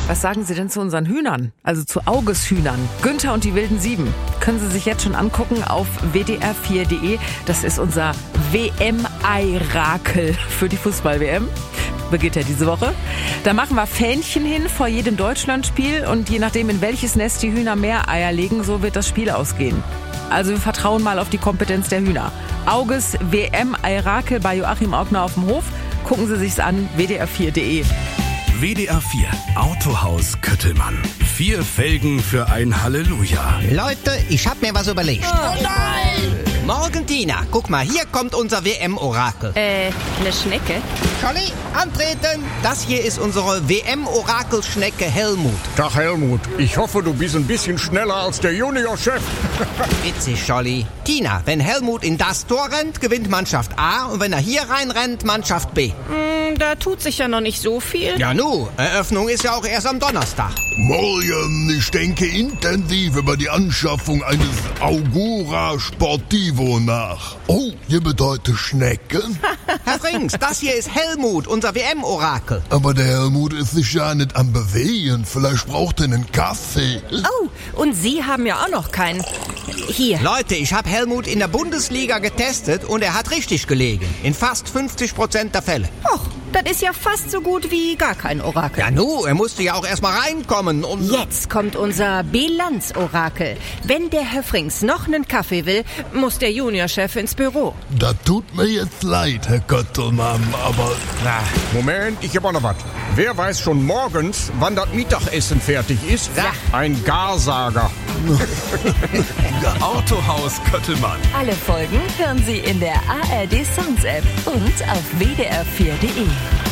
Was sagen Sie denn zu unseren Hühnern? Also zu Augeshühnern. Günther und die wilden Sieben. Können Sie sich jetzt schon angucken auf wdr4.de. Das ist unser WM-Eirakel für die Fußball-WM. Beginnt ja diese Woche. Da machen wir Fähnchen hin vor jedem Deutschlandspiel und je nachdem, in welches Nest die Hühner mehr Eier legen, so wird das Spiel ausgehen. Also wir vertrauen mal auf die Kompetenz der Hühner. Auges WM-Eirakel bei Joachim Augner auf dem Hof. Gucken Sie sich's an, wdr4.de. WDR 4 Autohaus Köttelmann. 4 Felgen für ein Halleluja. Leute, ich hab mir was überlegt. Oh nein! Morgen, Tina. Guck mal, hier kommt unser WM-Orakel. Eine Schnecke? Scholli, antreten. Das hier ist unsere WM-Orakel-Schnecke Helmut. Tag Helmut, ich hoffe, du bist ein bisschen schneller als der Juniorchef. Witzig, Scholli. Tina, wenn Helmut in das Tor rennt, gewinnt Mannschaft A und wenn er hier reinrennt, Mannschaft B. Da tut sich ja noch nicht so viel. Ja nu, Eröffnung ist ja auch erst am Donnerstag. Morgen, ich denke intensiv über die Anschaffung eines Augura Sportivo nach. Oh, ihr bedeutet Schnecken? Herr Frings, das hier ist Helmut, unser WM-Orakel. Aber der Helmut ist sich ja nicht am Bewegen. Vielleicht braucht er einen Kaffee. Oh, und Sie haben ja auch noch keinen. Hier. Leute, ich habe Helmut in der Bundesliga getestet und er hat richtig gelegen. In fast 50% der Fälle. Och, das ist ja fast so gut wie gar kein Orakel. Ja nu, er musste ja auch erstmal reinkommen und... Jetzt kommt unser Bilanz-Orakel. Wenn der Herr Frings noch einen Kaffee will, muss der Juniorchef ins Büro. Das tut mir jetzt leid, Herr Köttelmann, aber... Moment, ich hab auch noch was. Wer weiß schon morgens, wann das Mittagessen fertig ist? Ja. Ein Garsager. Autohaus Köttelmann. Alle Folgen hören Sie in der ARD Sounds App und auf wdr4.de.